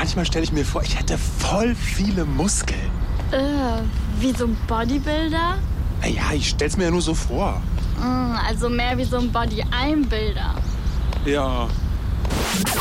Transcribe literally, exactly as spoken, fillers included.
manchmal stelle ich mir vor, ich hätte voll viele Muskeln. Äh, wie so ein Bodybuilder? Ja, ich stell's mir ja nur so vor. Mm, also mehr wie so ein Body-Einbilder. Ja,